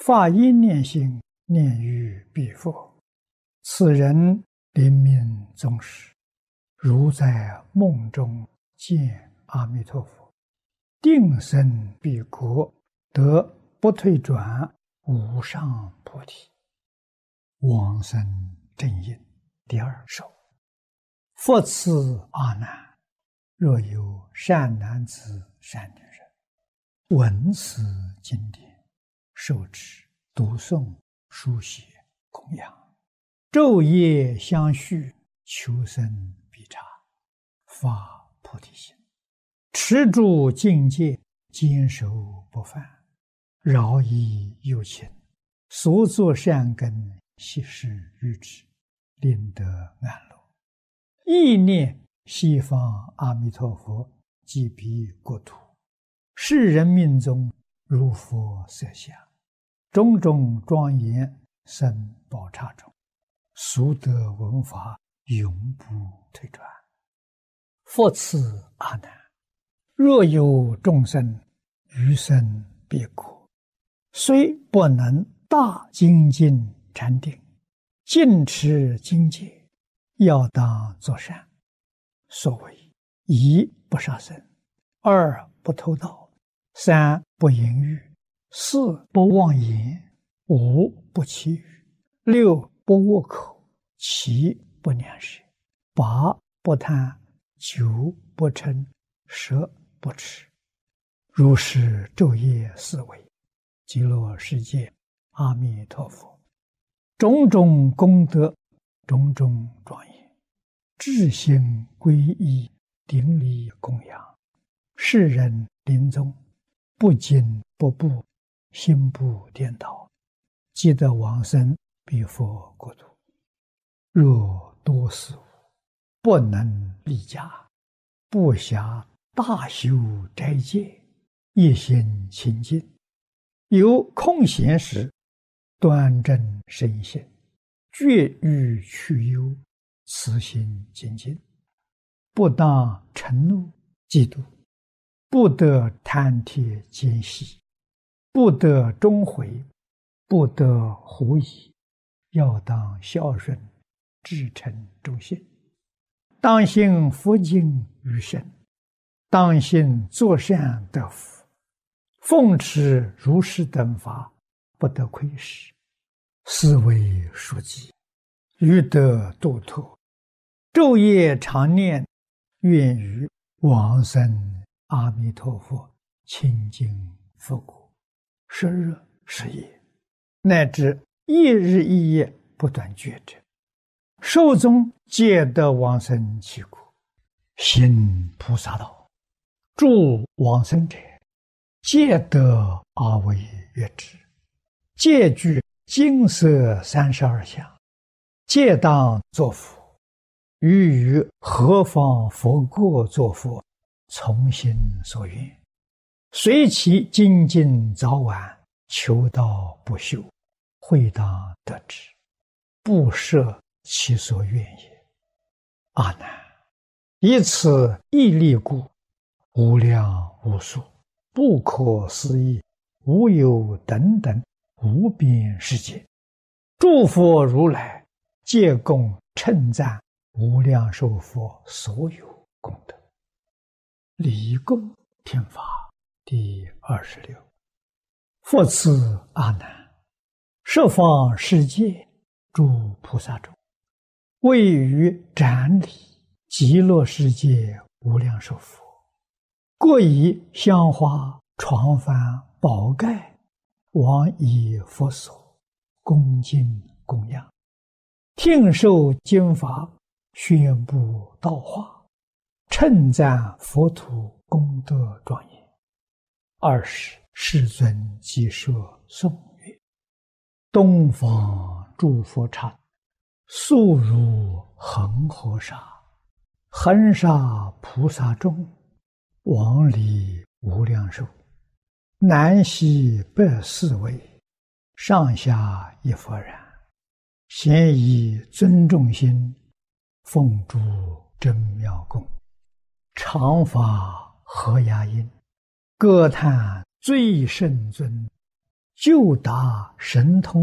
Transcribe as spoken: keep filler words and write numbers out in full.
发一念心，念于彼佛。此人临命终时，如在梦中见阿弥陀佛，定生彼国，得不退转无上菩提。往生正因第二首。复次阿难，若有善男子善女人，闻此经典，受持读诵书写供养，昼夜相续，求生必察，发菩提心，持住境界，坚守不犯，饶益有情，所作善根悉施于之，令得安乐。意念西方阿弥陀佛即彼国土，世人命中如佛色相，种种庄严生宝刹中，速得闻法，永不退转。复次阿难，若有众生余生彼国，虽不能大精进禅定，尽持经戒，要当作善。所谓一不杀生，二不偷盗，三不淫欲，四不妄言，五不绮语，六不恶口，七不两舌，八不贪，九不嗔，十不痴。如是昼夜思维，极乐世界阿弥陀佛，种种功德，种种庄严，至心皈依，顶礼供养，世人临终不惊不怖，心不颠倒，即得往生彼佛国土。若多事物，不能立家，不暇大修斋戒，一心清净，有空闲时，端正身心，绝欲去忧，慈心精进，不当嗔怒嫉妒，不得贪帖奸细，不得终悔，不得狐疑，要当孝顺，至诚忠信，当信佛经于身，当信作善得福，奉持如是等法，不得亏失，是为书记，欲得度脱，昼夜常念，愿于往生阿弥陀佛清净佛国，十日十夜，乃至一日一夜不断觉者，寿终皆得往生其国。行菩萨道，助往生者，皆得阿惟越致，皆具金色三十二相，皆当作佛。欲于何方佛国作佛，从心所愿，随其精进早晚，求道不休，会当得之，不设其所愿也。阿难，以此义力故，无量无数，不可思议，无有等等无边世界，诸佛如来皆共称赞无量寿佛所有功德。离供听法第二十六。复次阿难，十方世界诸菩萨中，位于展礼极乐世界无量寿佛，各以香花床幡宝盖往以佛所，恭敬供养，听受经法，宣布道化，称赞佛土功德庄严。二时世尊即说颂曰：东方诸佛刹，速如恒河沙，恒沙菩萨众，往礼无量寿，南西北四围，上下一佛然，咸以尊重心，奉诸真妙供，常发和雅音，歌叹最圣尊， 就达神通